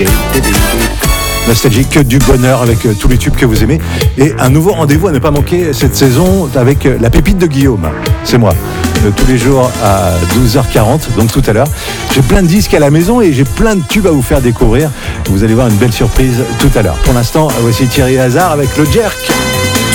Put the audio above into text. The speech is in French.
Nostalgique, que du bonheur avec tous les tubes que vous aimez. Et un nouveau rendez-vous à ne pas manquer cette saison avec la pépite de Guillaume. C'est moi. Tous les jours à 12h40, donc tout à l'heure. J'ai plein de disques à la maison et j'ai plein de tubes à vous faire découvrir. Vous allez voir une belle surprise tout à l'heure. Pour l'instant, voici Thierry Hazard avec le Jerk.